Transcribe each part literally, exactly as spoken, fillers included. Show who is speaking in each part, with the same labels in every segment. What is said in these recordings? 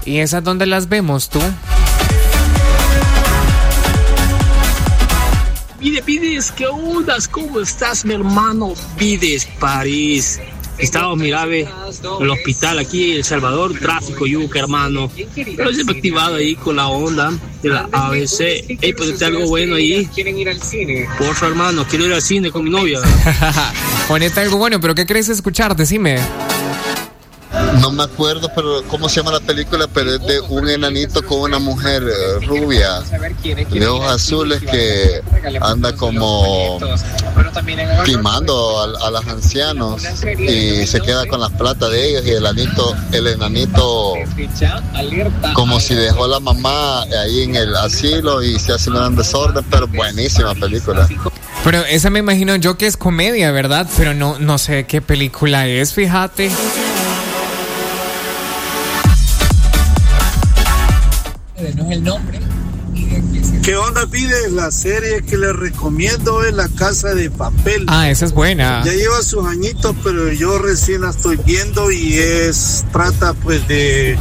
Speaker 1: ¿Y esas dónde las vemos tú?
Speaker 2: Vide, Vides, ¿qué onda? ¿Cómo estás, mi hermano? Vides, París. Estaba, mira, ve, el hospital aquí, El Salvador, tráfico, yuca, hermano. Pero siempre activado ahí con la onda de la A B C. Ey, ponete algo bueno ahí. ¿Quieren ir al cine? Por favor, hermano, quiero ir al cine con mi novia.
Speaker 1: Ponete algo bueno, pero ¿qué querés escuchar? Decime.
Speaker 3: No me acuerdo, pero cómo se llama la película, pero es de un enanito con una mujer eh, rubia, de ojos azules, que anda como timando a, a los ancianos y se queda con las plata de ellos, y el enanito, el enanito como si dejó a la mamá ahí en el asilo y se hace un gran desorden, pero buenísima película.
Speaker 1: Pero esa me imagino yo que es comedia, ¿verdad? Pero no, no sé qué película es, fíjate.
Speaker 4: El nombre.
Speaker 5: ¿Qué onda, Pide? La serie que les recomiendo es La Casa de Papel.
Speaker 1: Ah, esa es buena.
Speaker 5: Ya lleva sus añitos, pero yo recién la estoy viendo y es trata pues de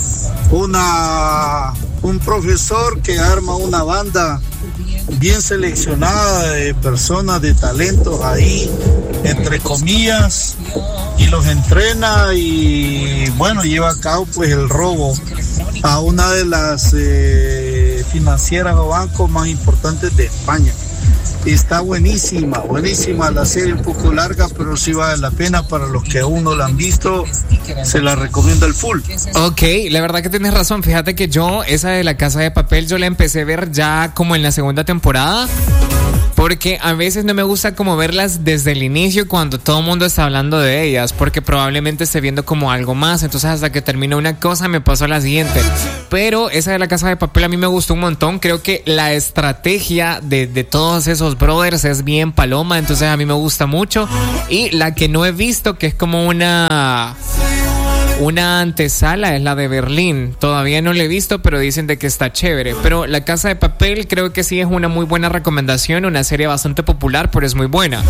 Speaker 5: una un profesor que arma una banda bien seleccionada de personas de talentos ahí, entre comillas, y los entrena y bueno, lleva a cabo pues el robo a una de las eh, financieras o bancos más importantes de España. Está buenísima, buenísima la serie, un poco larga, pero sí vale la pena para los que aún no la han visto, se la recomiendo al full.
Speaker 1: Ok, la verdad que tienes razón, fíjate que yo, esa de La Casa de Papel, yo la empecé a ver ya como en la segunda temporada, porque a veces no me gusta como verlas desde el inicio cuando todo el mundo está hablando de ellas, porque probablemente esté viendo como algo más, entonces hasta que termino una cosa me paso a la siguiente. Pero esa de La Casa de Papel a mí me gustó un montón, creo que la estrategia de, de todos esos brothers es bien paloma, entonces a mí me gusta mucho. Y la que no he visto, que es como una... Una antesala, es la de Berlín. Todavía no la he visto, pero dicen de que está chévere. Pero La Casa de Papel creo que sí es una muy buena recomendación. Una serie bastante popular, pero es muy buena.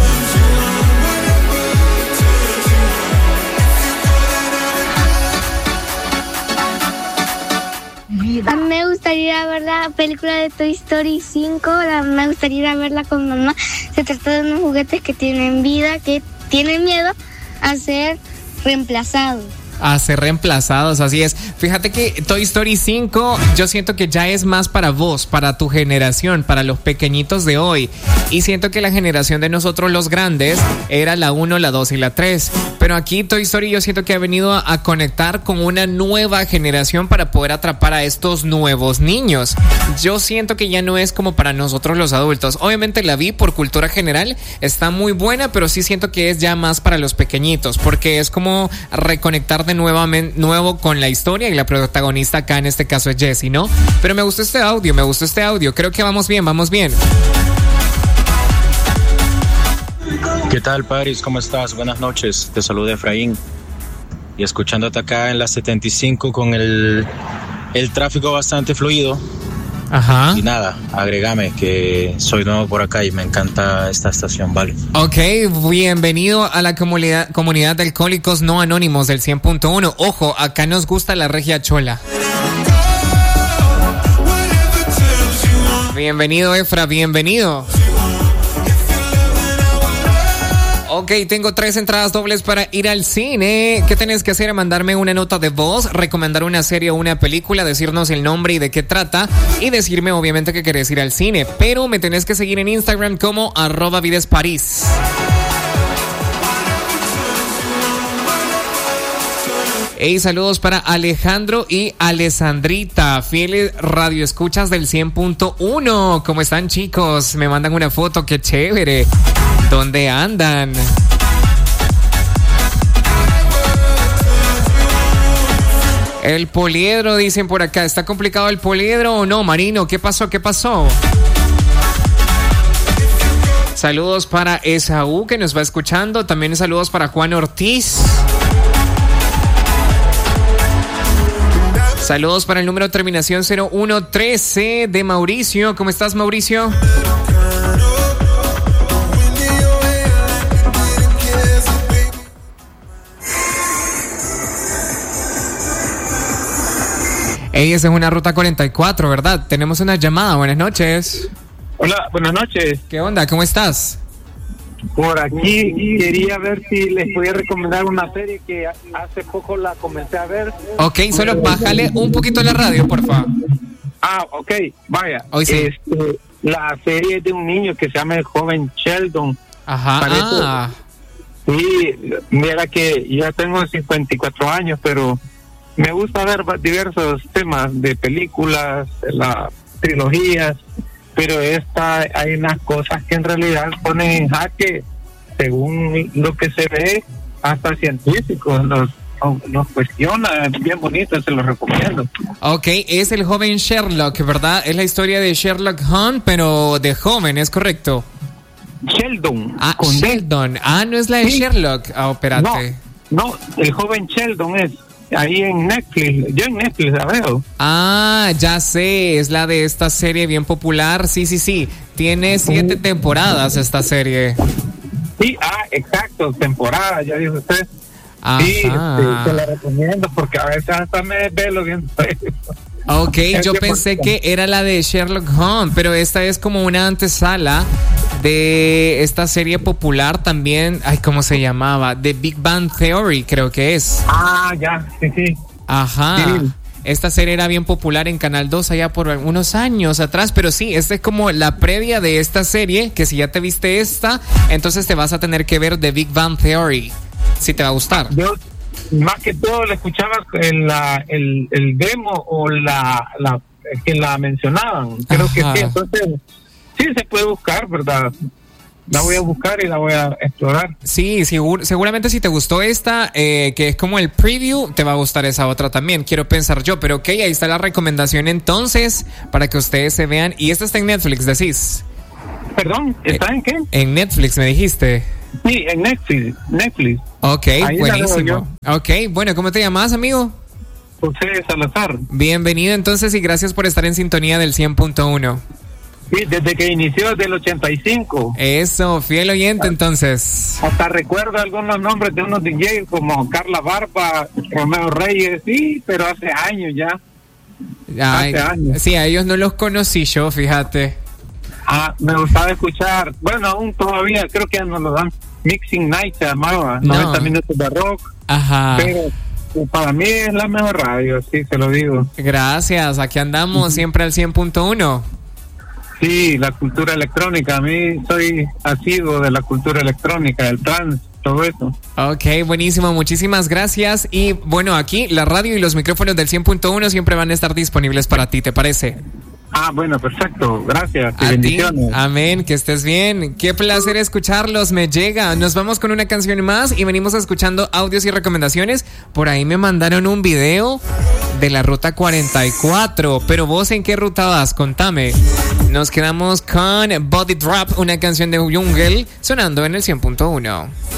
Speaker 6: A mí me gustaría ir a ver la película de Toy Story cinco. La, me gustaría ir a verla con mamá. Se trata de unos juguetes que tienen vida, que tienen miedo a ser reemplazados.
Speaker 1: A ser reemplazados, así es. Fíjate que Toy Story cinco yo siento que ya es más para vos, para tu generación, para los pequeñitos de hoy. Y siento que la generación de nosotros los grandes era la uno, la dos y la tres. Pero aquí Toy Story yo siento que ha venido a, a conectar con una nueva generación para poder atrapar a estos nuevos niños. Yo siento que ya no es como para nosotros los adultos. Obviamente la vi por cultura general, está muy buena, pero sí siento que es ya más para los pequeñitos, porque es como reconectar de nuevamente, nuevo con la historia, y la protagonista acá en este caso es Jessie, ¿no? Pero me gustó este audio, me gustó este audio. Creo que vamos bien, vamos bien.
Speaker 7: ¿Qué tal, Paris? ¿Cómo estás? Buenas noches. Te saluda Efraín. Y escuchándote acá en la setenta y cinco con el, el tráfico bastante fluido.
Speaker 1: Ajá.
Speaker 7: Y nada, agregame que soy nuevo por acá y me encanta esta estación, ¿vale?
Speaker 1: Ok, bienvenido a la comunidad, comunidad de alcohólicos no anónimos del cien punto uno. Ojo, acá nos gusta la regia chola. Bienvenido, Efra, bienvenido. Ok, tengo tres entradas dobles para ir al cine. ¿Qué tenés que hacer? Mandarme una nota de voz, recomendar una serie o una película, decirnos el nombre y de qué trata, y decirme obviamente que querés ir al cine. Pero me tenés que seguir en Instagram como arroba videsparís. Hey, saludos para Alejandro y Alessandrita, fieles radioescuchas del cien punto uno. ¿Cómo están, chicos? Me mandan una foto, qué chévere. ¿Dónde andan? El poliedro, dicen por acá. ¿Está complicado el poliedro o no, Marino? ¿Qué pasó? ¿Qué pasó? Saludos para Esaú, que nos va escuchando. También saludos para Juan Ortiz. Saludos para el número de terminación cero uno trece de Mauricio. ¿Cómo estás, Mauricio? Ey, esa es una ruta cuarenta y cuatro, ¿verdad? Tenemos una llamada. Buenas noches.
Speaker 8: Hola, buenas noches.
Speaker 1: ¿Qué onda? ¿Cómo estás?
Speaker 8: Por aquí quería ver si les podía recomendar una serie que hace poco la comencé a ver.
Speaker 1: Ok, solo bájale un poquito la radio, por favor.
Speaker 8: Ah, ok, vaya.
Speaker 1: Hoy sí.
Speaker 8: Este, la serie es de un niño que se llama el joven Sheldon.
Speaker 1: Ajá.
Speaker 8: Parece,
Speaker 1: ah.
Speaker 8: Sí, mira que ya tengo cincuenta y cuatro años, pero me gusta ver diversos temas de películas, las trilogías, pero esta hay unas cosas que en realidad ponen en jaque, según lo que se ve, hasta científicos los, los cuestiona, es bien bonito, se los recomiendo.
Speaker 1: Ok, es el joven Sherlock, ¿verdad? Es la historia de Sherlock Holmes, pero de joven, ¿es correcto?
Speaker 8: Sheldon.
Speaker 1: Ah,
Speaker 8: con
Speaker 1: Sheldon.
Speaker 8: D.
Speaker 1: Ah, no es la de
Speaker 8: Sí.
Speaker 1: Sherlock. Ah, espérate.
Speaker 8: No, no, el joven Sheldon es ahí en Netflix. Yo en Netflix la veo.
Speaker 1: Ah, ya sé, es la de esta serie bien popular. Sí, sí, sí. Tiene siete
Speaker 8: Uh.
Speaker 1: temporadas esta serie.
Speaker 8: Sí, ah, exacto, temporada, ya dijo usted.
Speaker 1: Ajá.
Speaker 8: Sí, este, te la recomiendo porque a veces hasta me desvelo viendo eso.
Speaker 1: Ok,
Speaker 8: Es
Speaker 1: yo
Speaker 8: que
Speaker 1: pensé
Speaker 8: por-
Speaker 1: que era la de Sherlock Holmes, pero esta es como una antesala de esta serie popular también. Ay, ¿cómo se llamaba? The Big Bang Theory, creo que es.
Speaker 8: Ah, ya, sí, sí.
Speaker 1: Ajá.
Speaker 8: Sí.
Speaker 1: Esta serie era bien popular en Canal dos allá por unos años atrás, pero sí, esta es como la previa de esta serie, que si ya te viste esta, entonces te vas a tener que ver The Big Bang Theory, si te va a gustar.
Speaker 8: Yo más que todo le escuchaba en la, el, el demo o la, la que la mencionaban. Creo
Speaker 1: Ajá.
Speaker 8: que sí, entonces sí se puede buscar, ¿verdad? La voy a buscar y la voy a explorar.
Speaker 1: Sí, segur- seguramente si te gustó esta, eh, que es como el preview, te va a gustar esa otra también, quiero pensar yo, pero ok, ahí está la recomendación entonces, para que ustedes se vean, y esta está en Netflix, decís.
Speaker 8: Perdón, ¿está en qué?
Speaker 1: En Netflix, me dijiste.
Speaker 8: Sí, en Netflix, Netflix.
Speaker 1: Ok,
Speaker 8: Ahí la veo
Speaker 1: buenísimo. Ok, bueno, ¿cómo te llamas, amigo?
Speaker 8: José Salazar.
Speaker 1: Bienvenido entonces y gracias por estar en sintonía del cien punto uno.
Speaker 8: Sí, desde que inició desde el ochenta y cinco.
Speaker 1: Eso, fiel oyente entonces.
Speaker 8: Hasta recuerdo algunos nombres de unos D Js como Carla Barba, Romeo Reyes, sí, pero hace años ya.
Speaker 1: Ay,
Speaker 8: Hace años.
Speaker 1: sí, a ellos no los conocí yo, fíjate.
Speaker 8: Ah, me gustaba escuchar, bueno, aún todavía creo que ya no lo dan. Mixing Night se llamaba,
Speaker 1: No.
Speaker 8: noventa minutos de rock,
Speaker 1: Ajá.
Speaker 8: pero para mí es la mejor radio, sí, se lo digo.
Speaker 1: Gracias, aquí andamos siempre al cien punto uno.
Speaker 8: Sí, la cultura electrónica, a mí soy asiduo de la cultura electrónica, el trance, todo eso.
Speaker 1: Ok, buenísimo, muchísimas gracias. Y bueno, aquí la radio y los micrófonos del cien punto uno siempre van a estar disponibles para ti, ¿te parece?
Speaker 8: Ah, bueno, perfecto, gracias y
Speaker 1: A ti,
Speaker 8: bendiciones.
Speaker 1: amén, que estés bien. Qué placer escucharlos, me llega. Nos vamos con una canción más y venimos escuchando audios y recomendaciones. Por ahí me mandaron un video de la ruta cuarenta y cuatro, pero vos en qué ruta vas, contame. Nos quedamos con Body Drop, una canción de Jungle, sonando en el cien punto uno.